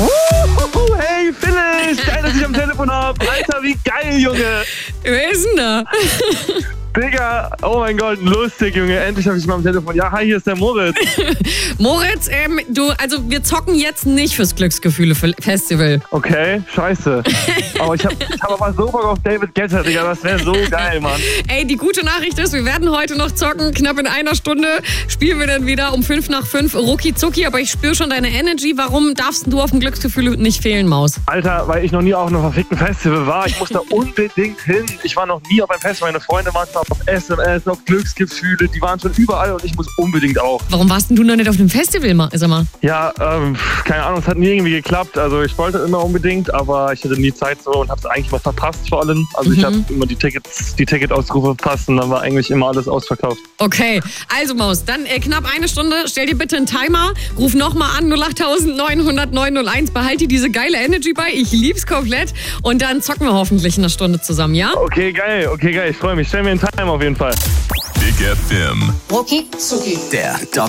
Hey, Philipp! Geil, dass ich am Telefon habe. Alter, wie geil, Junge. Wer ist denn da? Digga, oh mein Gott, lustig, Junge. Endlich habe ich mal am Telefon. Ja, hi, hier ist der Moritz. Moritz, wir zocken jetzt nicht fürs Glücksgefühle-Festival. Okay, scheiße. Aber ich hab aber so Bock auf David Guetta, Digga. Das wäre so geil, Mann. Ey, die gute Nachricht ist, wir werden heute noch zocken. Knapp in einer Stunde spielen wir dann wieder um 5:05 Rucki Zucki. Aber ich spüre schon deine Energy. Warum darfst du auf dem Glücksgefühle nicht fehlen, Maus? Alter, weil ich noch nie auf einem verfickten Festival war. Ich muss da unbedingt hin. Ich war noch nie auf einem Festival. Meine Freunde waren auf SMS, auf Glücksgefühle. Die waren schon überall und ich muss unbedingt auch. Warum warst denn du noch nicht auf dem Festival, sag mal? Ja, keine Ahnung, es hat nie irgendwie geklappt. Also ich wollte immer unbedingt, aber ich hatte nie Zeit so und habe es eigentlich mal verpasst vor allem. Also ich habe immer die Ticketausrufe verpasst und dann war eigentlich immer alles ausverkauft. Okay, also Maus, dann knapp eine Stunde. Stell dir bitte einen Timer, ruf nochmal an 08900 901. Behalte diese geile Energy bei. Ich lieb's komplett. Und dann zocken wir hoffentlich eine Stunde zusammen, ja? Okay, geil. Ich freue mich. Stell mir einen Timer auf jeden Fall. Big FM. Rucki Zucki. Der